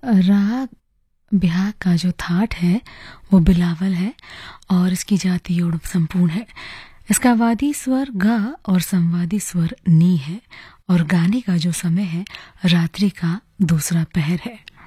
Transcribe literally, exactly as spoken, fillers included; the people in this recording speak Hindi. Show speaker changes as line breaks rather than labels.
राग बिहाग का जो थाट है वो बिलावल है और इसकी जाति ओड संपूर्ण है। इसका वादी स्वर गा और संवादी स्वर नी है और गाने का जो समय है रात्रि का दूसरा पहर है।